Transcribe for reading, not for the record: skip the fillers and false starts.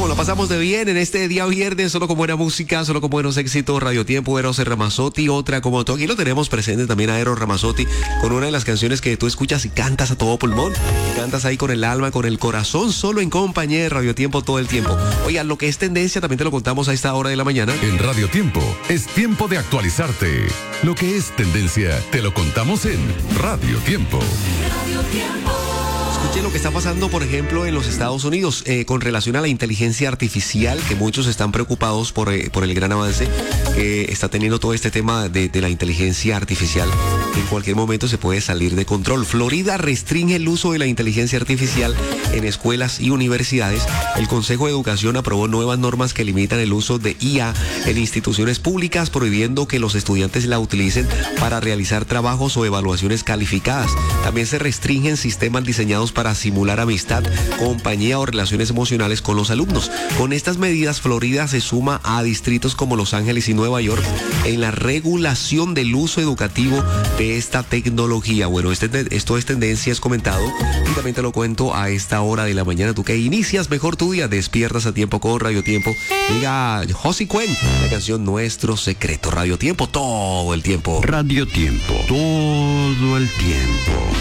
¿Cómo lo pasamos de bien en este día viernes? Solo con buena música, solo con buenos éxitos. Radio Tiempo, Eros Ramazzotti, otra como tú. Aquí lo tenemos presente también a Eros Ramazzotti con una de las canciones que tú escuchas y cantas a todo pulmón. Y cantas ahí con el alma, con el corazón, solo en compañía de Radio Tiempo todo el tiempo. Oiga, lo que es tendencia también te lo contamos a esta hora de la mañana. En Radio Tiempo es tiempo de actualizarte. Lo que es tendencia te lo contamos en Radio Tiempo. Radio Tiempo. Escuche lo que está pasando, por ejemplo, en los Estados Unidos con relación a la inteligencia artificial, que muchos están preocupados por el gran avance que está teniendo todo este tema de la inteligencia artificial. En cualquier momento se puede salir de control. Florida restringe el uso de la inteligencia artificial en escuelas y universidades. El Consejo de Educación aprobó nuevas normas que limitan el uso de IA en instituciones públicas, prohibiendo que los estudiantes la utilicen para realizar trabajos o evaluaciones calificadas. También se restringen sistemas diseñados para simular amistad, compañía o relaciones emocionales con los alumnos. Con estas medidas, Florida se suma a distritos como Los Ángeles y Nueva York en la regulación del uso educativo de esta tecnología. Bueno, esto es tendencia, es comentado y también te lo cuento a esta hora de la mañana. Tú que inicias mejor tu día, despiertas a tiempo con Radio Tiempo. Diga Josie Cuen, la canción Nuestro Secreto. Radio Tiempo todo el tiempo. Radio Tiempo todo el tiempo.